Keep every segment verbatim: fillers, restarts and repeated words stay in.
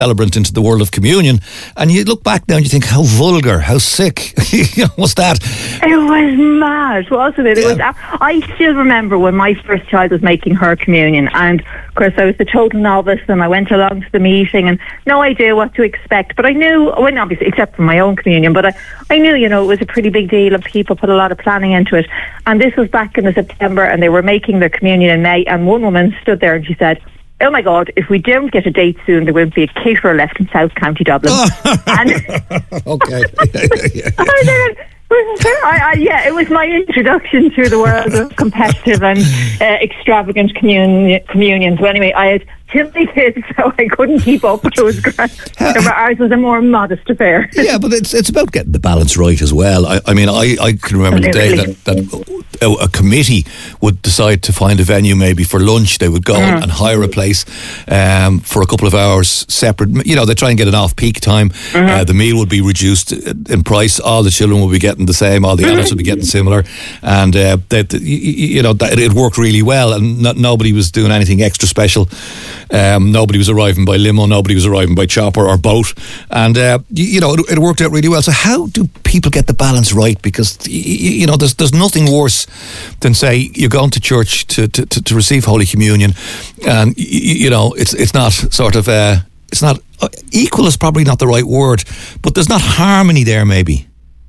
celebrant into the world of communion, and you look back now and you think, how vulgar, how sick. What's that? It was mad, wasn't it? It Yeah. was. I still remember when my first child was making her communion, and of course I was the total novice, and I went along to the meeting and no idea what to expect, but I knew, well, obviously except for my own communion, but I, I knew, you know, it was a pretty big deal and people put a lot of planning into it. And this was back in the September, and they were making their communion in May, and one woman stood there and she said, oh my God, if we don't get a date soon, there won't be a caterer left in South County Dublin. And Okay. I said, I, I, yeah, it was my introduction to the world of competitive and uh, extravagant commun- communions. But anyway, I had too many kids, so I couldn't keep up. It was great. Ours was a more modest affair. Yeah, but it's it's about getting the balance right as well. I, I mean, I, I can remember the day that, that a, a committee would decide to find a venue maybe for lunch. They would go mm. and hire a place um, for a couple of hours separate. You know, they try and get an off-peak time. Mm-hmm. Uh, the meal would be reduced in price. All the children would be getting the same. All the adults would be getting similar. And, uh, that you, you know, that it worked really well, and not, nobody was doing anything extra special. Um, nobody was arriving by limo, nobody was arriving by chopper or boat, and uh, you, you know it, it worked out really well. So how do people get the balance right? Because you, you know there's there's nothing worse than, say, you're going to church to to, to, to receive Holy Communion, and you, you know it's it's not sort of uh, it's not uh, equal is probably not the right word, but there's not harmony there maybe.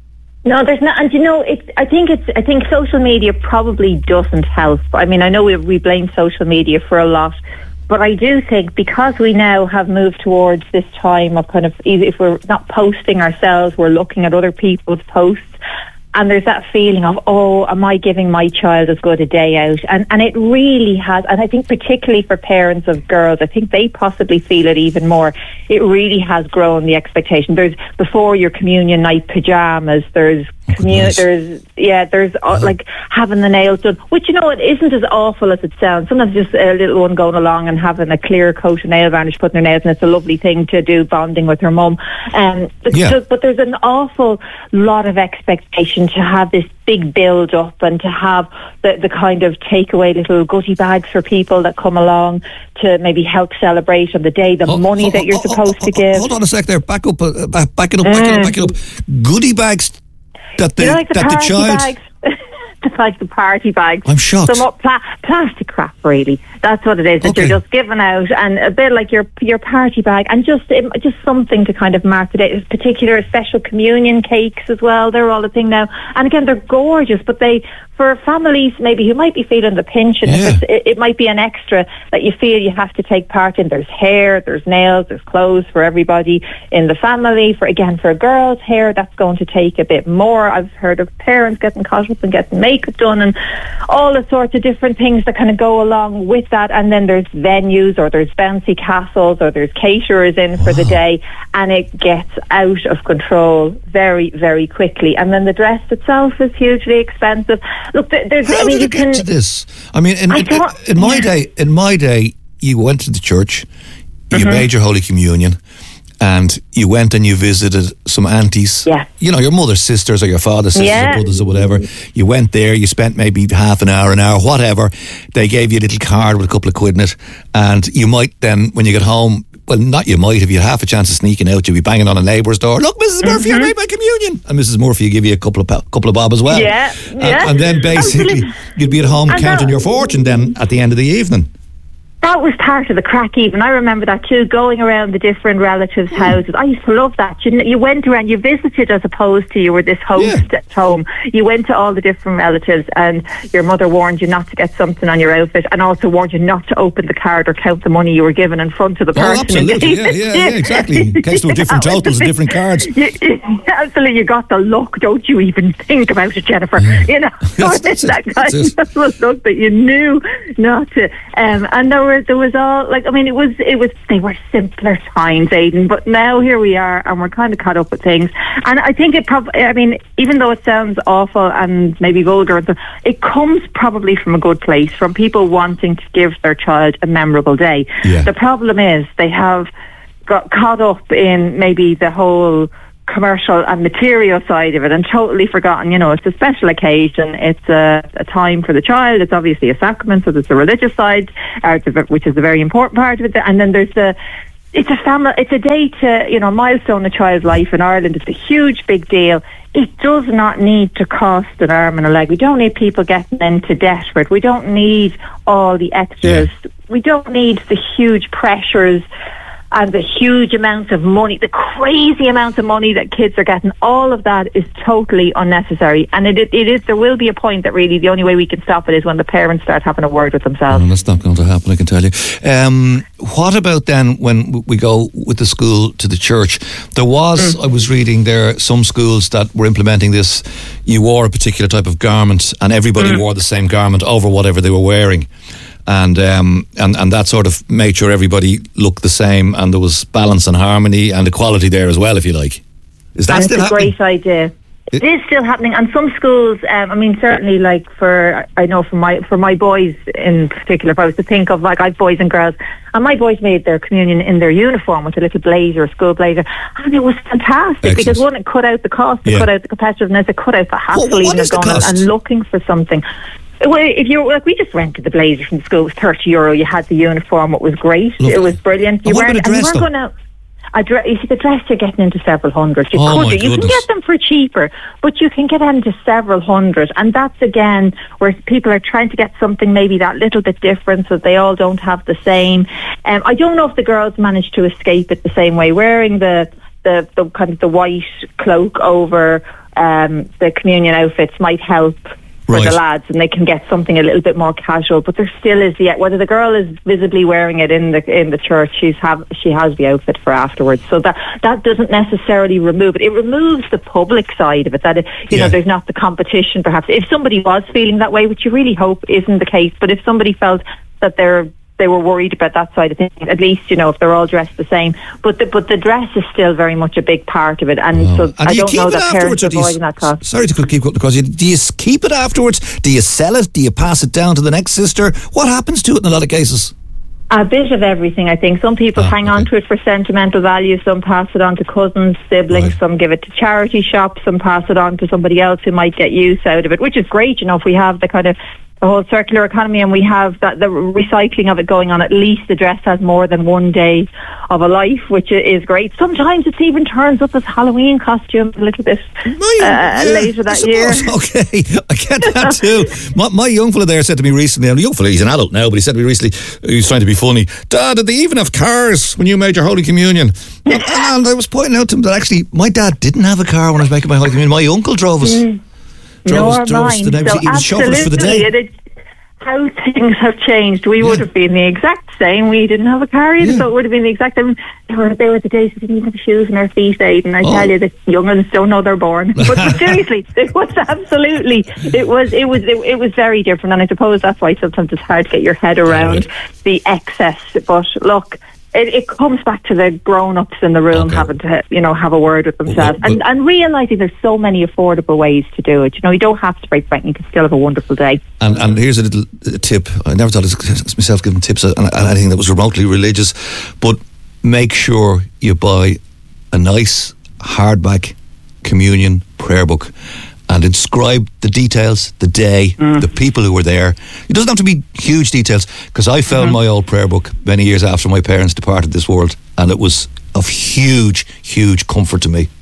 No, there's not, and you know, it's. I think it's. I think social media probably doesn't help. I mean, I know we we blame social media for a lot. But I do think because we now have moved towards this time of kind of, if we're not posting ourselves, we're looking at other people's posts. And there's that feeling of, oh, am I giving my child as good a day out? And and it really has, and I think particularly for parents of girls, I think they possibly feel it even more. It really has grown the expectation. There's, before your communion night pajamas, there's Oh, commun- there's yeah, there's uh, like having the nails done, which, you know, it isn't as awful as it sounds. Sometimes just a little one going along and having a clear coat of nail varnish, putting their nails, and it's a lovely thing to do, bonding with her mum. Um, but, yeah. so, but there's an awful lot of expectation to have this big build up and to have the, the kind of takeaway little goodie bags for people that come along to maybe help celebrate on the day, the oh, money oh, that you're oh, supposed oh, to give. Hold on a sec there, back up, uh, back, back it up, back mm. it up, back it up. Goodie bags that the, you know, like the that the child... bags? Like the party bags. I'm shocked. Some pla- plastic crap, really. That's what it is. That okay. you're just giving out, and a bit like your your party bag, and just just something to kind of mark the day. Particular special communion cakes as well. They're all a thing now. And again, they're gorgeous, but they, for families maybe who might be feeling the pinch, and yeah. it, it might be an extra that you feel you have to take part in. There's hair, there's nails, there's clothes for everybody in the family. For again, for a girl's hair, that's going to take a bit more. I've heard of parents getting caught up and getting makeup done and all the sorts of different things that kind of go along with that. And then there's venues, or there's bouncy castles, or there's caterers in for wow. the day, and it gets out of control very, very quickly. And then the dress itself is hugely expensive. Look, there's. How I mean, did you it get can, to this? I mean, in, I in, thought, in my yeah. day, in my day, you went to the church, you mm-hmm. made your Holy Communion, and you went and you visited some aunties. Yeah. You know, your mother's sisters or your father's sisters yeah. or brothers or whatever. You went there, you spent maybe half an hour, an hour, whatever. They gave you a little card with a couple of quid in it, and you might then, when you get home, well, not you might, if you had half a chance of sneaking out, you'd be banging on a neighbour's door. Look, Missus Murphy, mm-hmm. I made my communion. And Missus Murphy would give you a couple of couple of bob as well. Yeah, and, yeah. and then basically you'd be at home and counting that, your fortune then at the end of the evening. That was part of the crack even. I remember that too, going around the different relatives' mm. houses. I used to love that. You, you went around, you visited as opposed to you were this host yeah. at home. You went to all the different relatives, and your mother warned you not to get something on your outfit, and also warned you not to open the card or count the money you were given in front of the person. Oh, absolutely. Yeah, yeah, yeah, exactly. In case there were different totals and different cards. You, you, absolutely. You got the look. Don't you even think about it, Jennifer. Yeah. You know, that's, that's that it, kind that's of look that you knew not to. Um, and there were, there was all, like, I mean, it was, it was, they were simpler times, Aidan, but now here we are, and we're kind of caught up with things. And I think it probably, I mean, even though it sounds awful and maybe vulgar, it comes probably from a good place, from people wanting to give their child a memorable day. Yeah. The problem is they have got caught up in maybe the whole commercial and material side of it, and totally forgotten, you know, it's a special occasion, it's a, a time for the child, it's obviously a sacrament, so there's a religious side, uh, which is a very important part of it, and then there's the it's a family, it's a day to, you know, milestone a child's life in Ireland. It's a huge, big deal. It does not need to cost an arm and a leg. We don't need people getting into debt for it. We don't need all the extras. Yeah. We don't need the huge pressures and the huge amounts of money, the crazy amounts of money that kids are getting. All of that is totally unnecessary. And it, it is, there will be a point that really the only way we can stop it is when the parents start having a word with themselves. Oh, that's not going to happen, I can tell you. Um, what about then when we go with the school to the church? There was, mm. I was reading there, some schools that were implementing this. You wore a particular type of garment and everybody mm. wore the same garment over whatever they were wearing. And um and and that sort of made sure everybody looked the same, and there was balance and harmony and equality there as well, if you like. Is that and still it's a happening? Great idea. It, it is still happening, and some schools. Um, I mean, certainly, like for I know for my for my boys in particular, if I was to think of like I have boys and girls, and my boys made their communion in their uniform with a little blazer, a school blazer, and it was fantastic. Excellent. Because one, it cut out the cost, it yeah. cut out the competitiveness, it cut out the hassle well, even of going and, and looking for something. Well, if you like, we just rented the blazer from the school. It was thirty euro. You had the uniform. It was great. Lovely. It was brilliant. You weren't, and you weren't going out. A dress, you see, the dress you're getting into several hundred. You oh could do. You can get them for cheaper, but you can get into several hundred, and that's again where people are trying to get something maybe that little bit different, so they all don't have the same. Um, I don't know if the girls managed to escape it the same way, wearing the the, the kind of the white cloak over um, the communion outfits might help. For right. the lads, and they can get something a little bit more casual, but there still is the whether the girl is visibly wearing it in the in the church, she's have she has the outfit for afterwards. So that that doesn't necessarily remove it. It removes the public side of it. That it, you yeah. know, there's not the competition. Perhaps if somebody was feeling that way, which you really hope isn't the case, but if somebody felt that they're they were worried about that side of things, at least, you know, if they're all dressed the same. But the, but the dress is still very much a big part of it. And oh. so and I do don't know that parents are avoiding that cost. Sorry to keep cutting across you. Do you keep it afterwards? Do you sell it? Do you pass it down to the next sister? What happens to it in a lot of cases? A bit of everything, I think. Some people ah, hang okay. on to it for sentimental value. Some pass it on to cousins, siblings. Right. Some give it to charity shops. Some pass it on to somebody else who might get use out of it, which is great. You know, if we have the kind of the whole circular economy and we have that the recycling of it going on, at least the dress has more than one day of a life, which is great. Sometimes it even turns up as Halloween costume a little bit uh, yeah, later that year. Okay, I get that too. my, my young fella there said to me recently, and the young fella, he's an adult now, but he said to me recently, he was trying to be funny, Dad, did they even have cars when you made your Holy Communion? and, and I was pointing out to him that actually my dad didn't have a car when I was making my Holy Communion. My uncle drove us. Mm. Drove us, drove us to the, so he was chauffeurs for the day. It, it, how things have changed. We yeah. would have been the exact same. We didn't have a car either, yeah. so it would have been the exact same. There were, there were the days we didn't even have shoes in our feet, Aidan. I oh. tell you, the young ones don't know they're born. But, but seriously, it was absolutely, it was, it was, it, it was very different. And I suppose that's why sometimes it's hard to get your head around right. the excess. But look, It, it comes back to the grown-ups in the room okay. having to, you know, have a word with themselves well, well, and, and realising there's so many affordable ways to do it. You know, you don't have to break the bank. You can still have a wonderful day. And and here's a little tip. I never thought of myself giving tips on anything that was remotely religious, but make sure you buy a nice hardback communion prayer book and inscribe the details, the day, mm. the people who were there. It doesn't have to be huge details, because I found mm-hmm. my old prayer book many years after my parents departed this world, and it was of huge, huge comfort to me.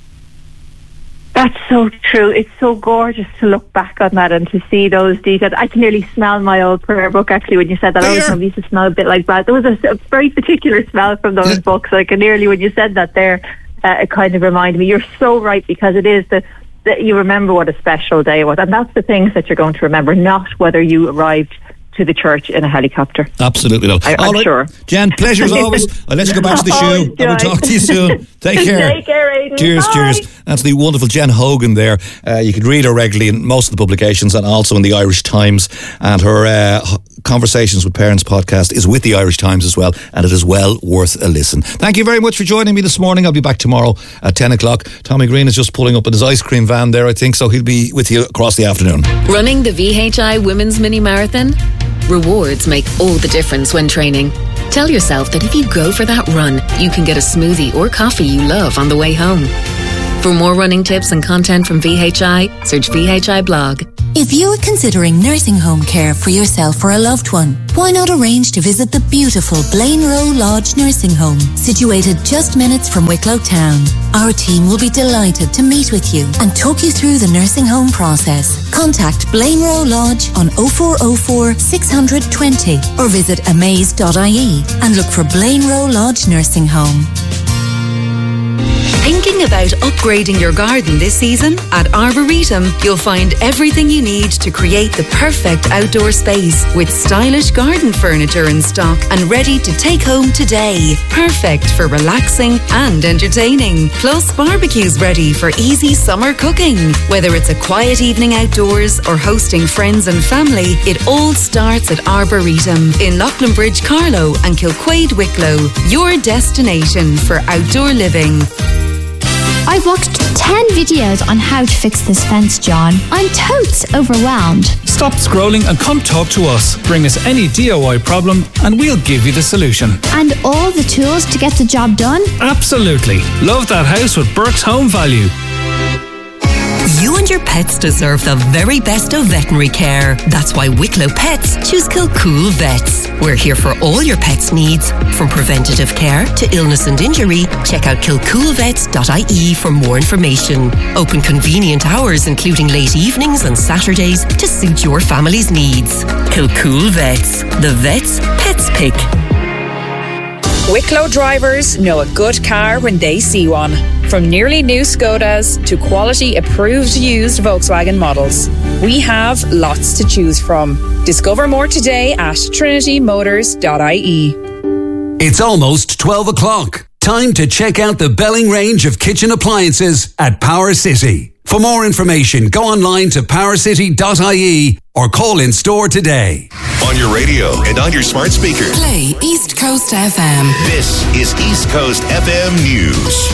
That's so true. It's so gorgeous to look back on that and to see those details. I can nearly smell my old prayer book, actually, when you said that. I always used to smell a bit like that. There was a, a very particular smell from those yeah. books. I can nearly, when you said that there, uh, it kind of reminded me. You're so right, because it is the that you remember what a special day it was, and that's the things that you're going to remember, not whether you arrived to the church in a helicopter. Absolutely not. I, I'm right. sure. Jen, pleasure as always. I'll let you go back to the show, oh, and we'll talk to you soon. Take care. Take care, Aidan. Cheers, Bye. cheers. That's the wonderful Jen Hogan there. Uh, you can read her regularly in most of the publications and also in the Irish Times. And her uh, Conversations with Parents podcast is with the Irish Times as well, and it is well worth a listen. Thank you very much for joining me this morning. I'll be back tomorrow at ten o'clock. Tommy Green is just pulling up in his ice cream van there, I think, so he'll be with you across the afternoon. Running the V H I Women's Mini Marathon? Rewards make all the difference when training. Tell yourself that if you go for that run, you can get a smoothie or coffee you love on the way home. For more running tips and content from V H I, search V H I Blog. If you are considering nursing home care for yourself or a loved one, why not arrange to visit the beautiful Blaine Row Lodge Nursing Home, situated just minutes from Wicklow Town. Our team will be delighted to meet with you and talk you through the nursing home process. Contact Blaine Row Lodge on oh four oh four, six hundred twenty or visit amaze dot I E and look for Blaine Row Lodge Nursing Home. Thinking about upgrading your garden this season? At Arboretum, you'll find everything you need to create the perfect outdoor space with stylish garden furniture in stock and ready to take home today. Perfect for relaxing and entertaining. Plus, barbecues ready for easy summer cooking. Whether it's a quiet evening outdoors or hosting friends and family, it all starts at Arboretum in Loughlinbridge, Carlow and Kilquade, Wicklow. Your destination for outdoor living. I've watched ten videos on how to fix this fence, John. I'm totes overwhelmed. Stop scrolling and come talk to us. Bring us any D I Y problem and we'll give you the solution. And all the tools to get the job done? Absolutely. Love that house with Burke's Home Value. You and your pets deserve the very best of veterinary care. That's why Wicklow Pets choose Kilcool Vets. We're here for all your pets' needs. From preventative care to illness and injury, check out kilcool vets dot I E for more information. Open convenient hours including late evenings and Saturdays to suit your family's needs. Kilcool Vets. The vets pets pick. Wicklow drivers know a good car when they see one. From nearly new Skodas to quality approved used Volkswagen models, we have lots to choose from. Discover more today at trinity motors dot I E. It's almost twelve o'clock. Time to check out the Belling range of kitchen appliances at Power City. For more information, go online to power city dot I E or call in store today. On your radio and on your smart speaker. Play East Coast F M. This is East Coast F M News.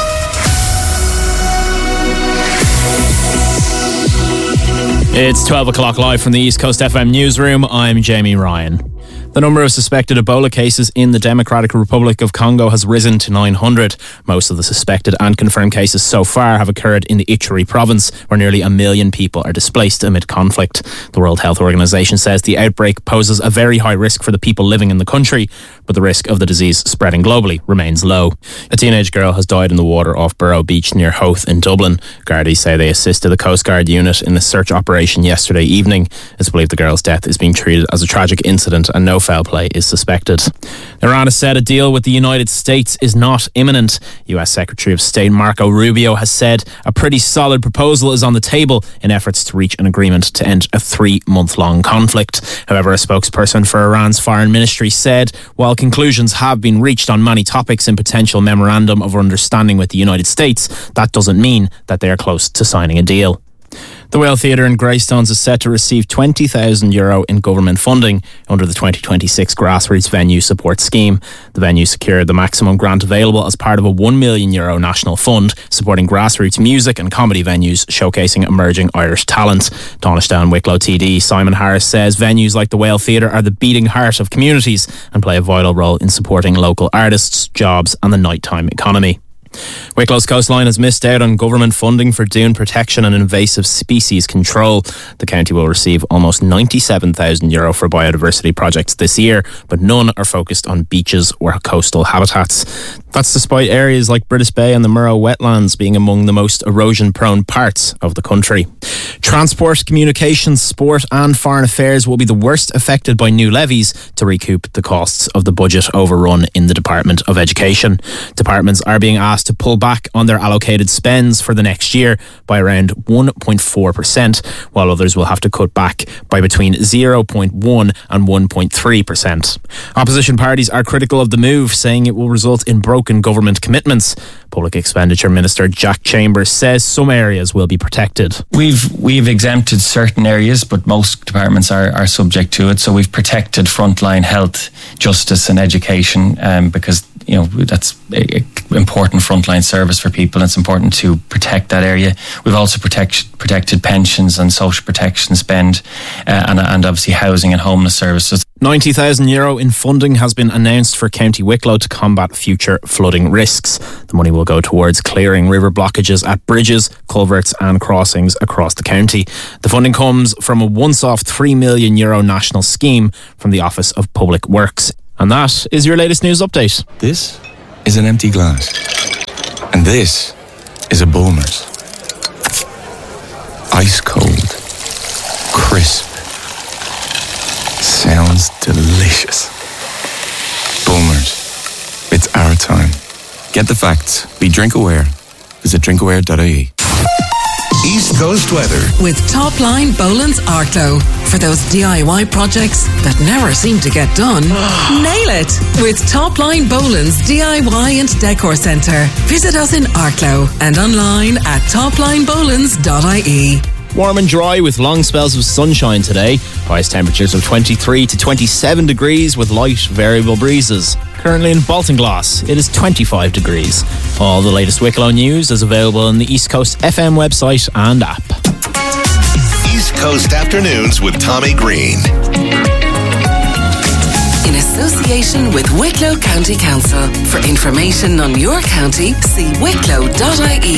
It's twelve o'clock live from the East Coast F M newsroom. I'm Jamie Ryan. The number of suspected Ebola cases in the Democratic Republic of Congo has risen to nine hundred. Most of the suspected and confirmed cases so far have occurred in the Ituri province, where nearly a million people are displaced amid conflict. The World Health Organization says the outbreak poses a very high risk for the people living in the country, but the risk of the disease spreading globally remains low. A teenage girl has died in the water off Burrow Beach near Howth in Dublin. Gardaí say they assisted the Coast Guard unit in the search operation yesterday evening. It's believed the girl's death is being treated as a tragic incident and no foul play is suspected. Iran has said a deal with the United States is not imminent. U S Secretary of State Marco Rubio has said a pretty solid proposal is on the table in efforts to reach an agreement to end a three-month-long conflict. However, a spokesperson for Iran's foreign ministry said while conclusions have been reached on many topics in potential memorandum of understanding with the United States, that doesn't mean that they are close to signing a deal. The Whale Theatre in Greystones is set to receive twenty thousand euro in government funding under the twenty twenty-six Grassroots Venue Support Scheme. The venue secured the maximum grant available as part of a one million euro national fund supporting grassroots music and comedy venues showcasing emerging Irish talent. Donishtown Wicklow T D Simon Harris says venues like the Whale Theatre are the beating heart of communities and play a vital role in supporting local artists, jobs and the nighttime economy. Wicklow's coastline has missed out on government funding for dune protection and invasive species control. The county will receive almost ninety-seven thousand euro for biodiversity projects this year, but none are focused on beaches or coastal habitats. That's despite areas like British Bay and the Murrow wetlands being among the most erosion-prone parts of the country. Transport, communications, sport and foreign affairs will be the worst affected by new levies to recoup the costs of the budget overrun in the Department of Education. Departments are being asked to pull back on their allocated spends for the next year by around one point four percent, while others will have to cut back by between zero point one and one point three percent. Opposition parties are critical of the move, saying it will result in broken government commitments. Public Expenditure Minister Jack Chambers says some areas will be protected. We've we've exempted certain areas, but most departments are, are subject to it. So we've protected frontline health, justice and education um, because you know that's a, a important frontline service for people. It's important to protect that area. We've also protect, protected pensions and social protection spend uh, and, and obviously housing and homeless services. ninety thousand euro in funding has been announced for County Wicklow to combat future flooding risks. The money will go towards clearing river blockages at bridges, culverts and crossings across the county. The funding comes from a once-off three million euro national scheme from the Office of Public Works. And that is your latest news update. This is an empty glass. And this is a Bulmers. Ice cold. Crisp. Sounds delicious. Bulmers. It's our time. Get the facts. Be drink aware. Visit drink aware dot I E. East Coast weather. With Topline Boland's Arklow. For those D I Y projects that never seem to get done, nail it with Topline Boland's D I Y and Decor Centre. Visit us in Arklow and online at topline bolands dot I E. Warm and dry with long spells of sunshine today. Highest temperatures of twenty-three to twenty-seven degrees with light variable breezes. Currently in Baltinglass, it is twenty-five degrees. All the latest Wicklow news is available on the East Coast F M website and app. East Coast Afternoons with Tommy Green. In association with Wicklow County Council. For information on your county, see wicklow dot I E.